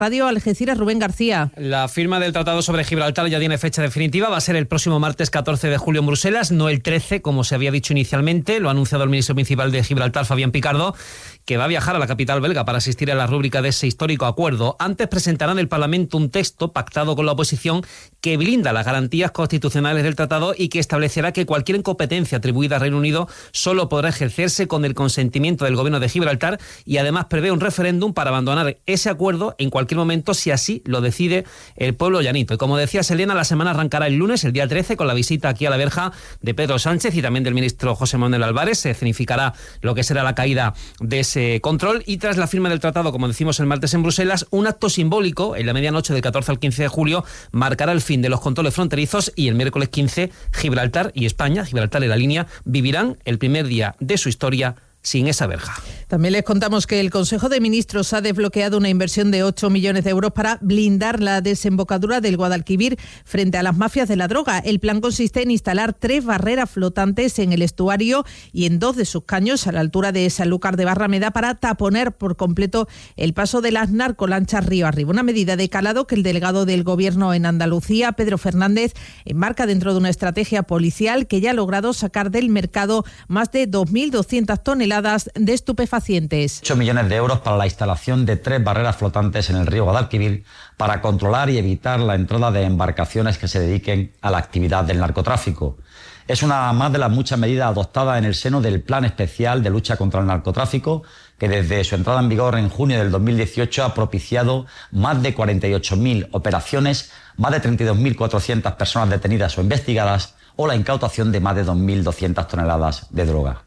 Radio Algeciras, Rubén García. La firma del Tratado sobre Gibraltar ya tiene fecha definitiva. Va a ser el próximo martes 14 de julio en Bruselas, no el 13, como se había dicho inicialmente. Lo ha anunciado el ministro principal de Gibraltar, Fabián Picardo, que va a viajar a la capital belga para asistir a la rúbrica de ese histórico acuerdo. Antes presentarán en el Parlamento un texto pactado con la oposición que blinda las garantías constitucionales del tratado y que establecerá que cualquier competencia atribuida al Reino Unido solo podrá ejercerse con el consentimiento del gobierno de Gibraltar, y además prevé un referéndum para abandonar ese acuerdo en cualquier momento si así lo decide el pueblo llanito. Y como decía Selena, la semana arrancará el lunes, el día 13, con la visita aquí a la verja de Pedro Sánchez y también del ministro José Manuel Álvarez. Se escenificará lo que será la caída de ese control, y tras la firma del tratado, como decimos el martes en Bruselas, un acto simbólico en la medianoche del 14 al 15 de julio marcará el fin de los controles fronterizos, y el miércoles 15 Gibraltar y España, Gibraltar y la línea, vivirán el primer día de su historia sin esa verja. También les contamos que el Consejo de Ministros ha desbloqueado una inversión de 8 millones de euros para blindar la desembocadura del Guadalquivir frente a las mafias de la droga. El plan consiste en instalar 3 barreras flotantes en el estuario y en 2 de sus caños a la altura de Sanlúcar de Barrameda para taponar por completo el paso de las narcolanchas río arriba. Una medida de calado que el delegado del Gobierno en Andalucía, Pedro Fernández, enmarca dentro de una estrategia policial que ya ha logrado sacar del mercado más de 2.200 toneladas de estupefacientes. 8 millones de euros para la instalación de 3 barreras flotantes en el río Guadalquivir para controlar y evitar la entrada de embarcaciones que se dediquen a la actividad del narcotráfico. Es una más de las muchas medidas adoptadas en el seno del Plan Especial de Lucha contra el Narcotráfico, que desde su entrada en vigor en junio del 2018 ha propiciado más de 48.000 operaciones, más de 32.400 personas detenidas o investigadas, o la incautación de más de 2.200 toneladas de droga.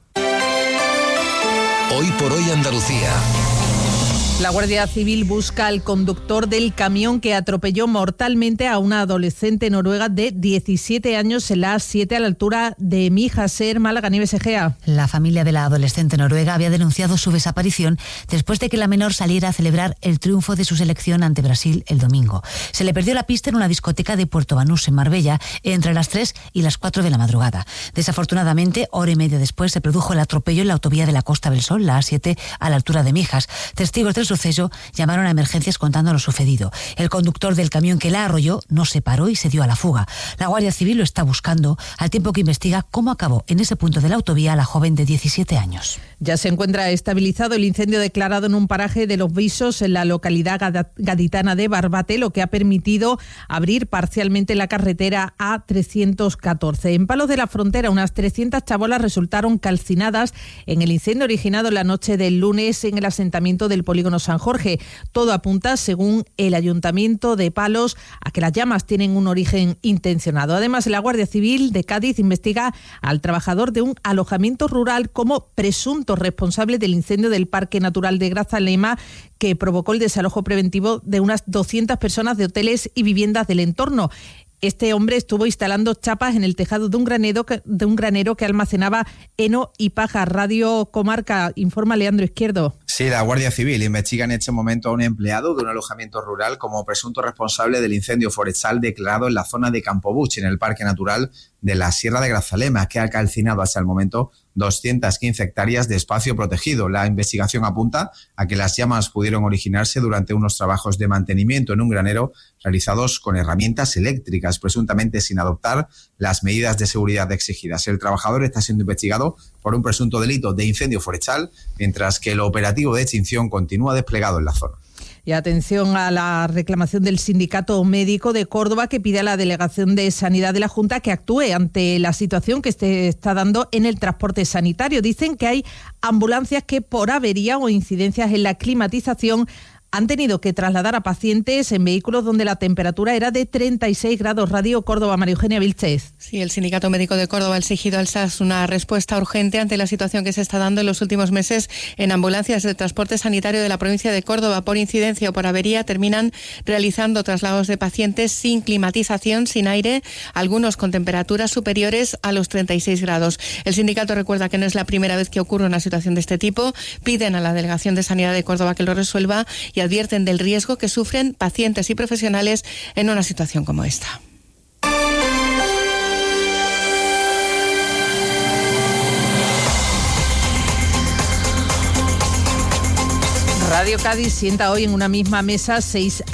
Hoy por hoy Andalucía. La Guardia Civil busca al conductor del camión que atropelló mortalmente a una adolescente noruega de 17 años en la A7 a la altura de Mijaser, Málaga. Nieves Egea. La familia de la adolescente noruega había denunciado su desaparición después de que la menor saliera a celebrar el triunfo de su selección ante Brasil el domingo. Se le perdió la pista en una discoteca de Puerto Banús, en Marbella, entre las 3 y las 4 de la madrugada. Desafortunadamente, hora y media después, se produjo el atropello en la autovía de la Costa del Sol, la A7, a la altura de Mijas. Testigos del suceso llamaron a emergencias contando lo sucedido. El conductor del camión que la arrolló no se paró y se dio a la fuga. La Guardia Civil lo está buscando, al tiempo que investiga cómo acabó en ese punto de la autovía la joven de 17 años. Ya se encuentra estabilizado el incendio declarado en un paraje de Los Visos, en la localidad gaditana de Barbate, lo que ha permitido abrir parcialmente la carretera A314. En Palos de la Frontera, unas 300 chabolas resultaron calcinadas en el incendio originado la noche del lunes en el asentamiento del polígono San Jorge. Todo apunta, según el Ayuntamiento de Palos, a que las llamas tienen un origen intencionado. Además, la Guardia Civil de Cádiz investiga al trabajador de un alojamiento rural como presunto responsable del incendio del Parque Natural de Grazalema, que provocó el desalojo preventivo de unas 200 personas de hoteles y viviendas del entorno. Este hombre estuvo instalando chapas en el tejado de un granero que almacenaba heno y paja. Radio Comarca, informa Leandro Izquierdo. Sí, la Guardia Civil investiga en este momento a un empleado de un alojamiento rural como presunto responsable del incendio forestal declarado en la zona de Campobuch, en el Parque Natural de la Sierra de Grazalema, que ha calcinado hasta el momento 215 hectáreas de espacio protegido. La investigación apunta a que las llamas pudieron originarse durante unos trabajos de mantenimiento en un granero realizados con herramientas eléctricas, presuntamente sin adoptar las medidas de seguridad exigidas. El trabajador está siendo investigado por un presunto delito de incendio forestal, mientras que el operativo de extinción continúa desplegado en la zona. Y atención a la reclamación del Sindicato Médico de Córdoba, que pide a la Delegación de Sanidad de la Junta que actúe ante la situación que se está dando en el transporte sanitario. Dicen que hay ambulancias que por avería o incidencias en la climatización han tenido que trasladar a pacientes en vehículos donde la temperatura era de 36 grados. Radio Córdoba, María Eugenia Vilchez. Sí, el Sindicato Médico de Córdoba ha exigido al SAS una respuesta urgente ante la situación que se está dando en los últimos meses en ambulancias de transporte sanitario de la provincia de Córdoba. Por incidencia o por avería terminan realizando traslados de pacientes sin climatización, sin aire, algunos con temperaturas superiores a los 36 grados. El sindicato recuerda que no es la primera vez que ocurre una situación de este tipo. Piden a la Delegación de Sanidad de Córdoba que lo resuelva y advierten del riesgo que sufren pacientes y profesionales en una situación como esta. Radio Cádiz sienta hoy en una misma mesa 6